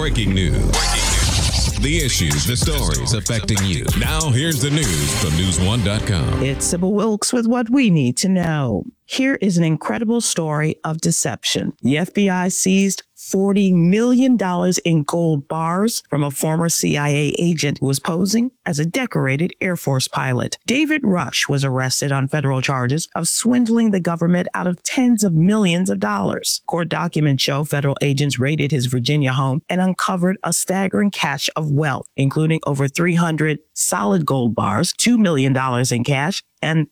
Breaking news. The issues, the stories affecting you. Now, here's the news from News1.com. It's Sybil Wilkes with what we need to know. Here is an incredible story of deception. The FBI seized $40 million in gold bars from a former CIA agent who was posing as a decorated Air Force pilot. David Rush was arrested on federal charges of swindling the government out of tens of millions of dollars. Court documents show federal agents raided his Virginia home and uncovered a staggering cache of wealth, including over 300 solid gold bars, $2 million in cash, and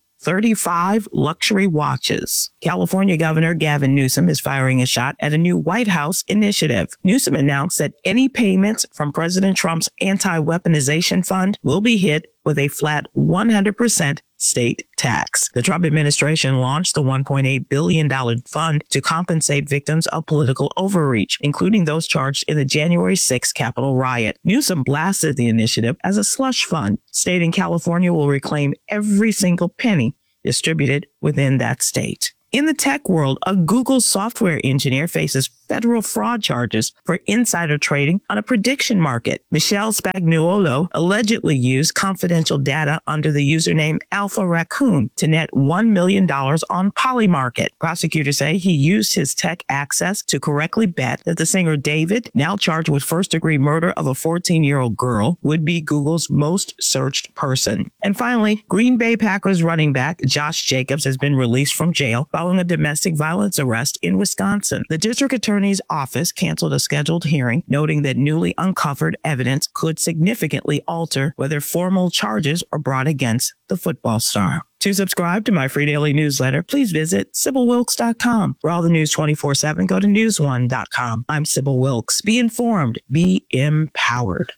35 luxury watches. California Governor Gavin Newsom is firing a shot at a new White House initiative. Newsom announced that any payments from President Trump's anti-weaponization fund will be hit with a flat 100% state tax. The Trump administration launched the $1.8 billion fund to compensate victims of political overreach, including those charged in the January 6th Capitol riot. Newsom blasted the initiative as a slush fund, stating California will reclaim every single penny distributed within that state. In the tech world, a Google software engineer faces federal fraud charges for insider trading on a prediction market. Michelle Spagnuolo allegedly used confidential data under the username Alpha Raccoon to net $1 million on Polymarket. Prosecutors say he used his tech access to correctly bet that the singer David, now charged with first-degree murder of a 14-year-old girl, would be Google's most searched person. And finally, Green Bay Packers running back Josh Jacobs has been released from jail following a domestic violence arrest in Wisconsin. The district attorney's office canceled a scheduled hearing, noting that newly uncovered evidence could significantly alter whether formal charges are brought against the football star. To subscribe to my free daily newsletter, please visit SybilWilkes.com. For all the news 24/7, go to News1.com. I'm Sybil Wilkes. Be informed. Be empowered.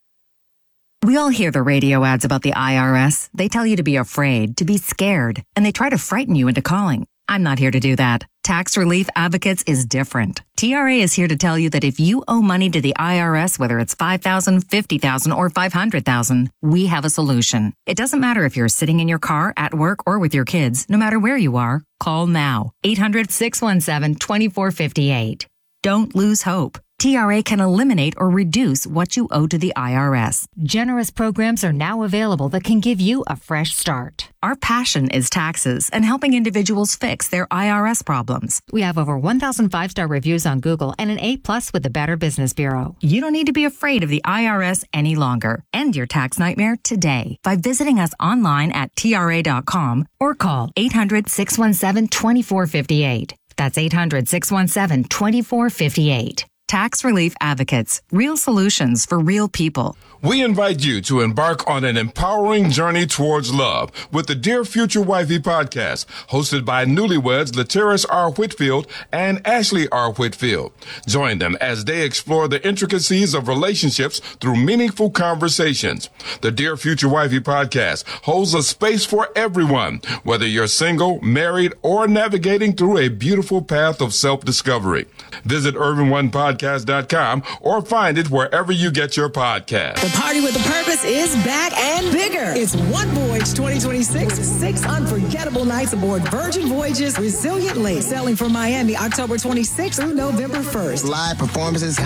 We all hear the radio ads about the IRS. They tell you to be afraid, to be scared, and they try to frighten you into calling. I'm not here to do that. Tax Relief Advocates is different. TRA is here to tell you that if you owe money to the IRS, whether it's $5,000, $50,000, or $500,000, we have a solution. It doesn't matter if you're sitting in your car, at work, or with your kids. No matter where you are, call now. 800-617-2458. Don't lose hope. TRA can eliminate or reduce what you owe to the IRS. Generous programs are now available that can give you a fresh start. Our passion is taxes and helping individuals fix their IRS problems. We have over 1,000 5-star reviews on Google and an A+ with the Better Business Bureau. You don't need to be afraid of the IRS any longer. End your tax nightmare today by visiting us online at TRA.com or call 800-617-2458. That's 800-617-2458. Tax Relief Advocates, real solutions for real people. We invite you to embark on an empowering journey towards love with the Dear Future Wifey podcast, hosted by newlyweds Latiris R. Whitfield and Ashley R. Whitfield. Join them as they explore the intricacies of relationships through meaningful conversations. The Dear Future Wifey podcast holds a space for everyone, whether you're single, married, or navigating through a beautiful path of self-discovery. Visit UrbanOnePodcast.com or find it wherever you get your podcast. The Party with a Purpose is back and bigger. It's One Voyage 2026 with 6 unforgettable nights aboard Virgin Voyages Resilient Lake, sailing from Miami October 26th through November 1st. Live performances,